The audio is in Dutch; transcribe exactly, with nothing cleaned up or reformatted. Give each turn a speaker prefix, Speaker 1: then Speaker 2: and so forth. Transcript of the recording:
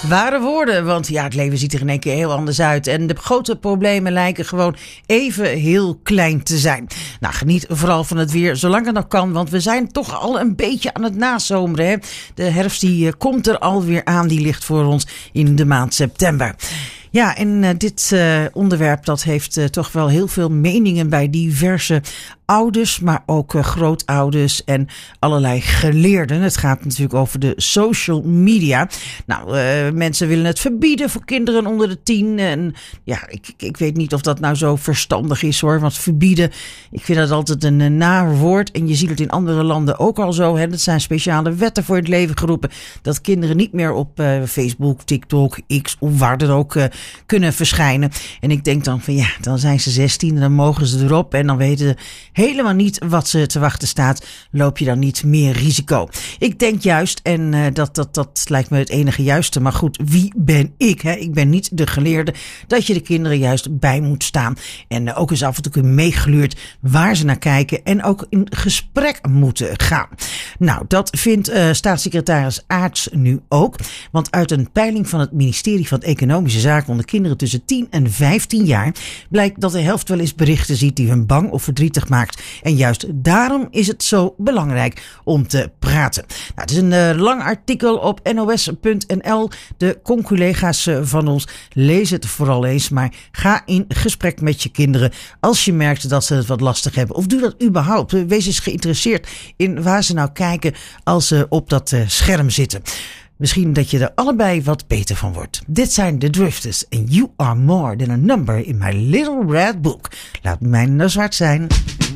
Speaker 1: Ware woorden, want ja, het leven ziet er in één keer heel anders uit. En de grote problemen lijken gewoon even heel klein te zijn. Nou, geniet vooral van het weer, zolang het nog kan. Want we zijn toch al een beetje aan het nazomeren. Hè? De herfst die komt er alweer aan, die ligt voor ons in de maand september. Ja, en uh, dit uh, onderwerp dat heeft uh, toch wel heel veel meningen bij diverse ouders, maar ook uh, grootouders en allerlei geleerden. Het gaat natuurlijk over de social media. Nou, uh, mensen willen het verbieden voor kinderen onder de tien. En ja, ik, ik weet niet of dat nou zo verstandig is hoor. Want verbieden, ik vind dat altijd een, een naar woord. En je ziet het in andere landen ook al zo. Hè. Dat zijn speciale wetten voor het leven geroepen. Dat kinderen niet meer op uh, Facebook, TikTok, X of waar dan ook uh, kunnen verschijnen. En ik denk dan van ja, dan zijn ze zestien en dan mogen ze erop. En dan weten ze helemaal niet wat ze te wachten staat. Loop je dan niet meer risico? Ik denk juist, en uh, dat, dat, dat lijkt me het enige juiste. Maar goed, wie ben ik? Hè? Ik ben niet de geleerde. Dat je de kinderen juist bij moet staan. En uh, ook eens af en toe meegluurt waar ze naar kijken. En ook in gesprek moeten gaan. Nou, dat vindt uh, staatssecretaris Aarts nu ook. Want uit een peiling van het ministerie van Economische Zaken onder kinderen tussen tien en vijftien jaar blijkt dat de helft wel eens berichten ziet die hun bang of verdrietig maakt. En juist daarom is het zo belangrijk om te praten. Nou, het is een uh, lang artikel op N O S punt N L. De conculega's uh, van ons, lees het vooral eens. Maar ga in gesprek met je kinderen als je merkt dat ze het wat lastig hebben. Of doe dat überhaupt. Wees eens geïnteresseerd in waar ze nou kijken als ze op dat uh, scherm zitten. Misschien dat je er allebei wat beter van wordt. Dit zijn The Drifters en You Are More Than A Number in My Little Red Book. Laat mijn zwart zijn.